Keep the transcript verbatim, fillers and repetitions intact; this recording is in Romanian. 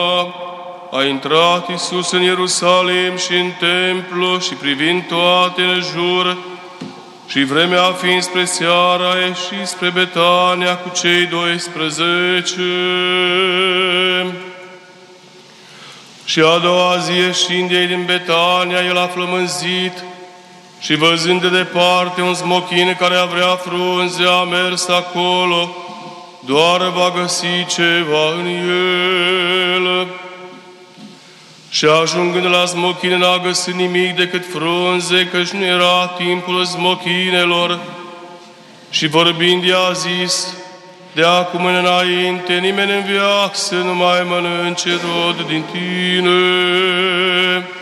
A intrat Iisus în Ierusalim și în templu și privind toate în jur, și vremea fiind spre seară, a ieșit spre Betania cu cei doisprezece. Și a doua zi, ieșind ei din Betania, el a flămânzit și văzând de departe un smochin care avea frunze, a mers acolo, doar va găsi ceva în el. Și ajungând la smochin, n-a găsit nimic decât frunze, căci nu era timpul smochinelor. Și vorbind, i-a zis: de acum înainte, nimeni în viață să nu mai mănânce rod din tine.